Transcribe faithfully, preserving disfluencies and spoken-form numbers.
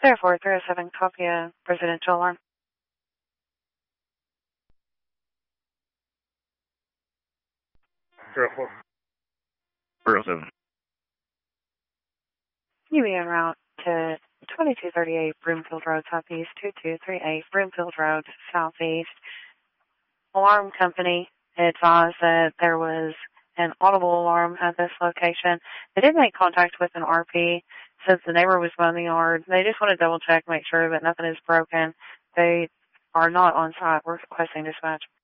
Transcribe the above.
zero four three zero seven, copy a residential alarm. zero four. zero seven. You be en route to twenty-two thirty-eight Broomfield Road Southeast, two two three eight Broomfield Road Southeast. Alarm company advised that there was an audible alarm at this location. They did make contact with an R P since the neighbor was mowing the yard. They just want to double check, make sure that nothing is broken. They are not on site. We're requesting dispatch.